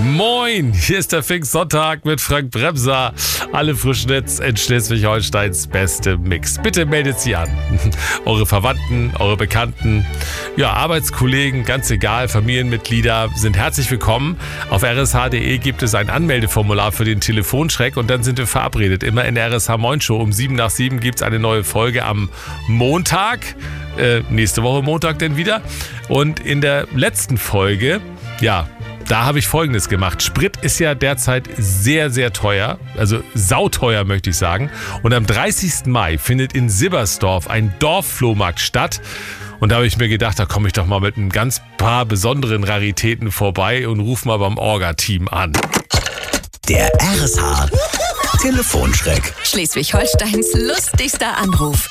Moin, hier ist der Pfingstsonntag mit Frank Bremser. Alle frischen Netz in Schleswig-Holsteins beste Mix. Bitte meldet sie an. Eure Verwandten, eure Bekannten, ja, Arbeitskollegen, ganz egal, Familienmitglieder sind herzlich willkommen. Auf rsh.de gibt es ein Anmeldeformular für den Telefonschreck und dann sind wir verabredet. Immer in der RSH Moin Show um 7 nach 7 gibt es eine neue Folge am Montag. Nächste Woche Montag denn wieder. Und in der letzten Folge, ja, da habe ich Folgendes gemacht. Sprit ist ja derzeit sehr, sehr teuer. Also sauteuer, möchte ich sagen. Und am 30. Mai findet in Sibbersdorf ein Dorfflohmarkt statt. Und da habe ich mir gedacht, da komme ich doch mal mit ein ganz paar besonderen Raritäten vorbei und rufe mal beim Orga-Team an. Der RSH Telefonschreck. Schleswig-Holsteins lustigster Anruf.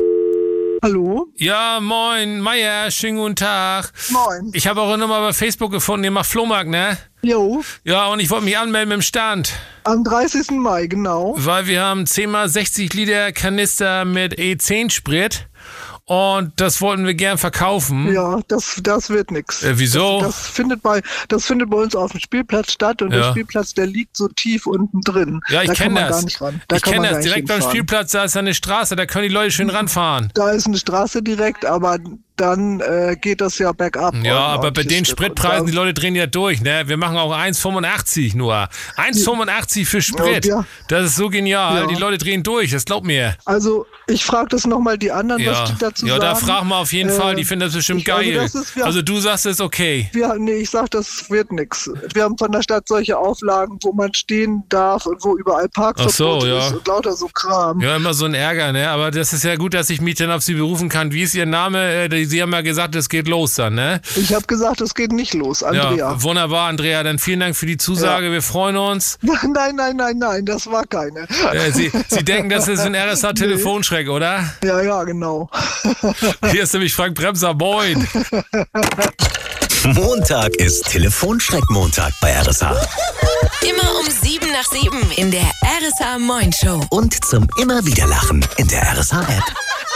Hallo? Ja, moin, Meier, schönen guten Tag. Moin. Ich habe eure Nummer bei Facebook gefunden, ihr macht Flohmarkt, ne? Jo, Ja, und ich wollte mich anmelden mit dem Stand. am 30. Mai, genau. Weil wir haben 10x60 Liter Kanister mit E10-Sprit und das wollten wir gern verkaufen. Ja, das wird nix. Wieso? Das findet bei uns auf dem Spielplatz statt und Ja. der Spielplatz, der liegt so tief unten drin. Ja, ich da kann kenne man das. gar nicht ran. Ich kenne das. Direkt beim Spielplatz, da ist eine Straße, da können die Leute schön ranfahren. Da ist eine Straße direkt, aber dann geht das ja bergab. Ja, aber bei ordentliches den Stück. Spritpreisen, Und die Leute drehen ja durch, ne? Wir machen auch 1,85 nur. 1,85 für Sprit. Ja. Das ist so genial. Ja. Die Leute drehen durch, das glaubt mir. Also, ich frage das nochmal die anderen, Ja, was die dazu ja, sagen. da frag mal auf jeden Fall, die finden das bestimmt geil. Also du sagst es okay. Ich sag, das wird nix. Wir haben von der Stadt solche Auflagen, wo man stehen darf und wo überall Parkverbot Ach so, ja. ist und lauter so Kram. Ja, immer so ein Ärger, ne? Aber das ist ja gut, dass ich mich dann auf Sie berufen kann. Wie ist Ihr Name? Sie haben ja gesagt, es geht los dann, ne? Ich habe gesagt, es geht nicht los, Andrea. Ja, wunderbar, Andrea. Dann vielen Dank für die Zusage. Ja. Wir freuen uns. Nein, das war keine. Sie denken, das ist ein RSH-Telefonschreck, oder? Ja, genau. Hier ist nämlich Frank Bremser. Moin. Montag ist Telefonschreck-Montag bei RSH. Immer um 7 nach 7 in der RSH Moin Show. Und zum immer wieder Lachen in der RSH-App.